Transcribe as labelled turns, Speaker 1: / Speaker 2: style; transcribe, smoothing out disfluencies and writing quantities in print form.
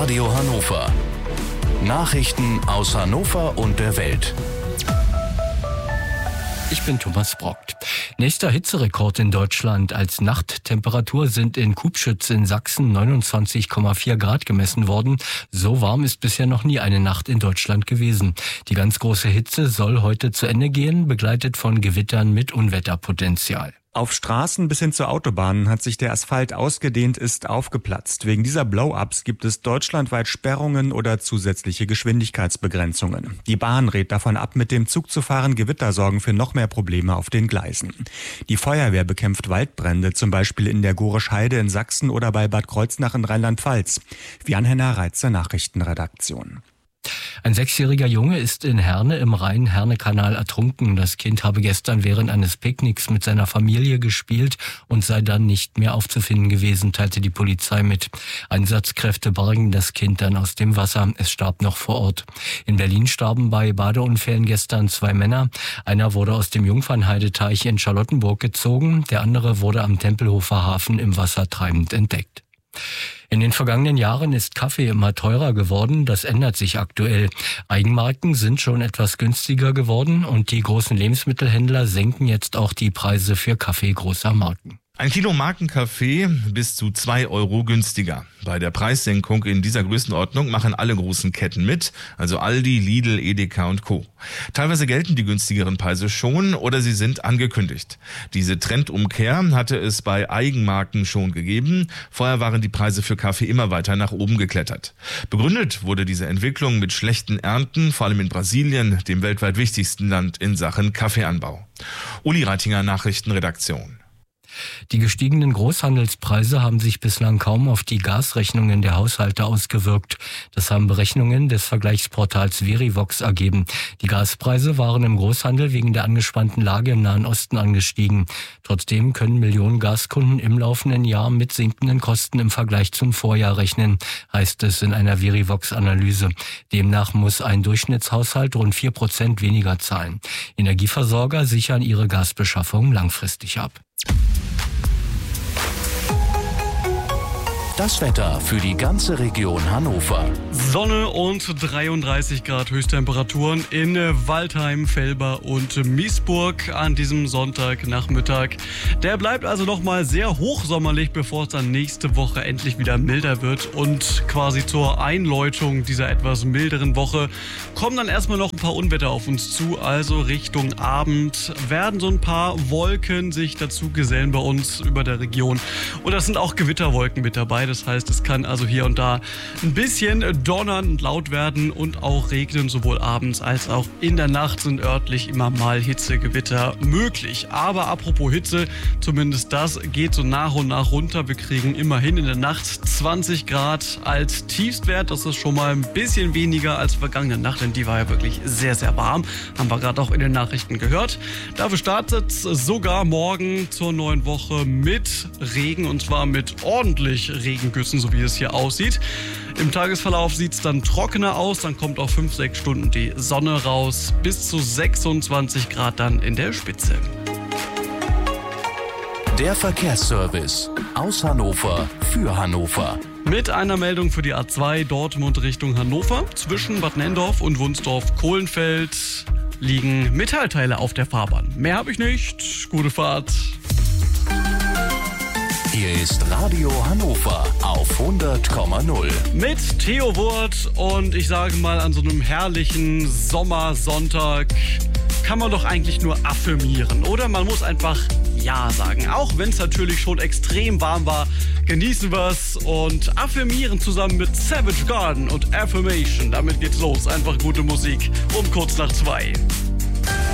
Speaker 1: Radio Hannover. Nachrichten aus Hannover und der Welt.
Speaker 2: Ich bin Thomas Brockt. Nächster Hitzerekord in Deutschland. Als Nachttemperatur sind in Kubschütz in Sachsen 29,4 Grad gemessen worden. So warm ist bisher noch nie eine Nacht in Deutschland gewesen. Die ganz große Hitze soll heute zu Ende gehen, begleitet von Gewittern mit Unwetterpotenzial.
Speaker 3: Auf Straßen bis hin zur Autobahn hat sich der Asphalt ausgedehnt, ist aufgeplatzt. Wegen dieser Blow-ups gibt es deutschlandweit Sperrungen oder zusätzliche Geschwindigkeitsbegrenzungen. Die Bahn rät davon ab, mit dem Zug zu fahren. Gewitter sorgen für noch mehr Probleme auf den Gleisen. Die Feuerwehr bekämpft Waldbrände, zum Beispiel in der Gorisch Heide in Sachsen oder bei Bad Kreuznach in Rheinland-Pfalz. Jan-Henner Reitzer, Nachrichtenredaktion.
Speaker 2: Ein 6-jähriger Junge ist in Herne im Rhein-Herne-Kanal ertrunken. Das Kind habe gestern während eines Picknicks mit seiner Familie gespielt und sei dann nicht mehr aufzufinden gewesen, teilte die Polizei mit. Einsatzkräfte bargen das Kind dann aus dem Wasser. Es starb noch vor Ort. In Berlin starben bei Badeunfällen gestern 2 Männer. Einer wurde aus dem Jungfernheideteich in Charlottenburg gezogen. Der andere wurde am Tempelhofer Hafen im Wasser treibend entdeckt. In den vergangenen Jahren ist Kaffee immer teurer geworden. Das ändert sich aktuell. Eigenmarken sind schon etwas günstiger geworden und die großen Lebensmittelhändler senken jetzt auch die Preise für Kaffee großer Marken.
Speaker 4: Ein Kilo Markenkaffee bis zu 2 Euro günstiger. Bei der Preissenkung in dieser Größenordnung machen alle großen Ketten mit, also Aldi, Lidl, Edeka und Co. Teilweise gelten die günstigeren Preise schon oder sie sind angekündigt. Diese Trendumkehr hatte es bei Eigenmarken schon gegeben. Vorher waren die Preise für Kaffee immer weiter nach oben geklettert. Begründet wurde diese Entwicklung mit schlechten Ernten, vor allem in Brasilien, dem weltweit wichtigsten Land in Sachen Kaffeeanbau. Uli Reitinger, Nachrichtenredaktion.
Speaker 2: Die gestiegenen Großhandelspreise haben sich bislang kaum auf die Gasrechnungen der Haushalte ausgewirkt. Das haben Berechnungen des Vergleichsportals Verivox ergeben. Die Gaspreise waren im Großhandel wegen der angespannten Lage im Nahen Osten angestiegen. Trotzdem können Millionen Gaskunden im laufenden Jahr mit sinkenden Kosten im Vergleich zum Vorjahr rechnen, heißt es in einer Verivox-Analyse. Demnach muss ein Durchschnittshaushalt rund 4% weniger zahlen. Energieversorger sichern ihre Gasbeschaffung langfristig ab.
Speaker 1: Das Wetter für die ganze Region Hannover.
Speaker 5: Sonne und 33 Grad Höchsttemperaturen in Waldheim, Velber und Miesburg an diesem Sonntagnachmittag. Der bleibt also noch mal sehr hochsommerlich, bevor es dann nächste Woche endlich wieder milder wird. Und quasi zur Einläutung dieser etwas milderen Woche kommen dann erstmal noch ein paar Unwetter auf uns zu. Also Richtung Abend werden so ein paar Wolken sich dazu gesellen bei uns über der Region. Und das sind auch Gewitterwolken mit dabei. Das heißt, es kann also hier und da ein bisschen donnern und laut werden und auch regnen. Sowohl abends als auch in der Nacht sind örtlich immer mal Hitzegewitter möglich. Aber apropos Hitze, zumindest das geht so nach und nach runter. Wir kriegen immerhin in der Nacht 20 Grad als Tiefstwert. Das ist schon mal ein bisschen weniger als vergangene Nacht, denn die war ja wirklich sehr, sehr warm. Haben wir gerade auch in den Nachrichten gehört. Dafür startet es sogar morgen zur neuen Woche mit Regen, und zwar mit ordentlich Regengüssen, so wie es hier aussieht. Im Tagesverlauf sieht es dann trockener aus, dann kommt auch 5-6 Stunden die Sonne raus, bis zu 26 Grad dann in der Spitze.
Speaker 1: Der Verkehrsservice aus Hannover für Hannover.
Speaker 5: Mit einer Meldung für die A2 Dortmund Richtung Hannover. Zwischen Bad Nenndorf und Wunsdorf-Kohlenfeld liegen Metallteile auf der Fahrbahn. Mehr habe ich nicht. Gute Fahrt.
Speaker 1: Hier ist Radio Hannover auf 100,0.
Speaker 5: Mit Theo Wurt und ich sage mal, an so einem herrlichen Sommersonntag kann man doch eigentlich nur affirmieren, oder? Man muss einfach Ja sagen. Auch wenn es natürlich schon extrem warm war, genießen wir es und affirmieren zusammen mit Savage Garden und Affirmation. Damit geht's los. Einfach gute Musik um kurz nach 2.